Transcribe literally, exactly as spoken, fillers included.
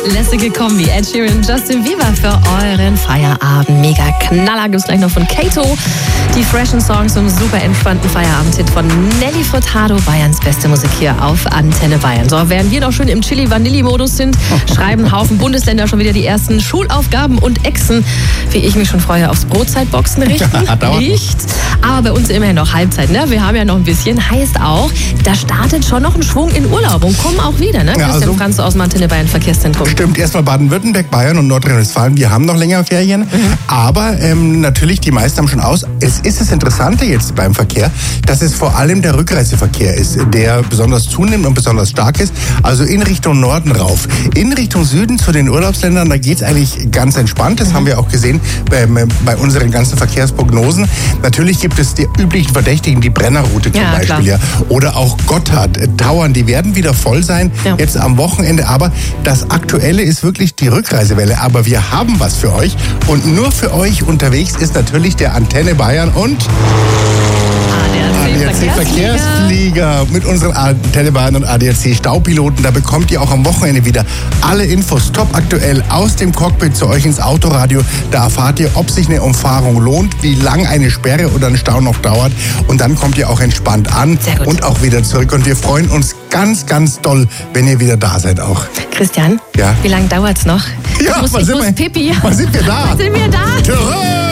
Lässige Kombi. Ed Sheeran, Justin Bieber für euren Feierabend. Mega Knaller gibt's gleich noch von Kato. Die freshen Songs zum super entspannten Feierabend-Hit von Nelly Furtado. Bayerns beste Musik hier auf Antenne Bayern. So, während wir noch schön im Chili-Vanilli-Modus sind, schreiben Haufen Bundesländer schon wieder die ersten Schulaufgaben und Exen, wie ich mich schon freue, aufs Brotzeitboxen richten. Nicht. Aber bei uns immerhin noch Halbzeit, ne? Wir haben ja noch ein bisschen. Heißt auch, da startet schon noch ein Schwung in Urlaub und kommen auch wieder, ne? Ja, Christian also, Franz aus dem Antenne Bayern Verkehrszentrum. Stimmt, erstmal Baden-Württemberg, Bayern und Nordrhein-Westfalen. Wir haben noch länger Ferien, mhm. aber ähm, natürlich, die meisten haben schon aus. Es ist das Interessante jetzt beim Verkehr, dass es vor allem der Rückreiseverkehr ist, der besonders zunimmt und besonders stark ist. Also in Richtung Norden rauf. In Richtung Süden zu den Urlaubsländern, da geht es eigentlich ganz entspannt. Das mhm. haben wir auch gesehen bei, bei unseren ganzen Verkehrsprognosen. Natürlich gibt es die üblichen Verdächtigen, die Brennerroute zum ja, Beispiel. Ja. Oder auch Gotthard, Tauern, die werden wieder voll sein, ja. jetzt am Wochenende. Aber das Aktuelle ist wirklich die Rückreisewelle. Aber wir haben was für euch. Und nur für euch unterwegs ist natürlich der Antenne Bayern und A D A C Verkehrsflieger mit unseren Antenne Bayern und A D A C Staupiloten. Da bekommt ihr auch am Wochenende wieder alle Infos top aktuell aus dem Cockpit zu euch ins Autoradio. Da erfahrt ihr, ob sich eine Umfahrung lohnt, wie lang eine Sperre oder ein Stau noch dauert. Und dann kommt ihr auch entspannt an und auch wieder zurück. Und wir freuen uns ganz, ganz doll, wenn ihr wieder da seid auch. Christian, ja? Wie lange dauert's noch? Ja, ich muss, ich muss Pipi. Wann sind wir da? Wann sind wir da? Terror!